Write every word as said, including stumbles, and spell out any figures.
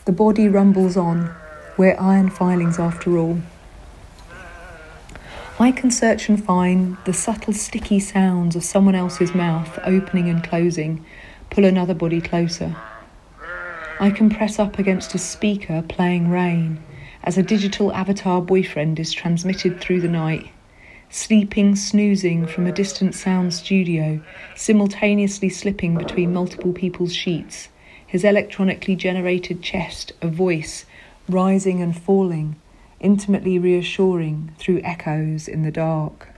The body rumbles on. We're iron filings after all. I can search and find the subtle sticky sounds of someone else's mouth opening and closing, pull another body closer. I can press up against a speaker playing Rain as a digital avatar boyfriend is transmitted through the night, sleeping, snoozing from a distant sound studio, simultaneously slipping between multiple people's sheets, his electronically generated chest a voice, rising and falling, intimately reassuring through echoes in the dark.